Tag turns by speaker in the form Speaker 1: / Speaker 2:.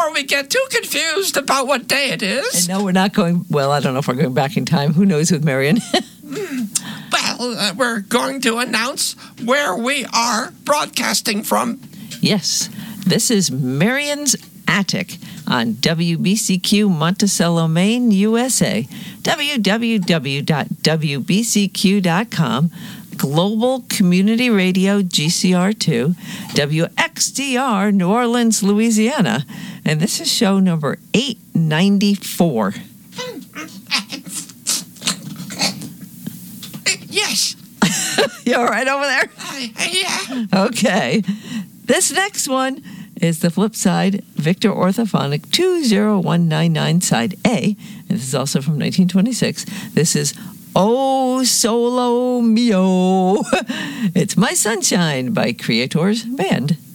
Speaker 1: before we get too confused about what day it is.
Speaker 2: And no, we're not going, well, I don't know if we're going back in time. Who knows with Marion?
Speaker 1: Well, we're going to announce where we are broadcasting from.
Speaker 2: Yes, this is Marion's Attic on WBCQ Monticello, Maine, USA. www.wbcq.com. Global Community Radio GCR2, WXDR New Orleans, Louisiana. And this is show number 894.
Speaker 1: Yes.
Speaker 2: You all right over there?
Speaker 1: Yeah.
Speaker 2: Okay. This next one is the flip side, Victor Orthophonic 20199, side A. And this is also from 1926. This is Oh Solo Mio. It's My Sunshine by Creators Band.